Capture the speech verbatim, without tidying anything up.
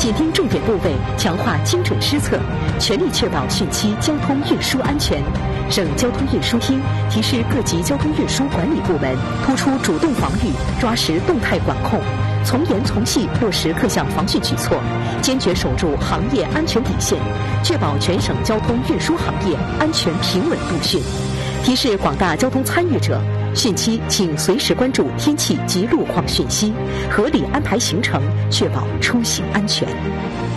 紧盯重点部位，强化精准施策，全力确保汛期交通运输安全。省交通运输厅提示各级交通运输管理部门，突出主动防御，抓实动态管控，从严从细落实各项防汛举措，坚决守住行业安全底线，确保全省交通运输行业安全平稳度汛。提示广大交通参与者，汛期请随时关注天气及路况讯息，合理安排行程，确保出行安全。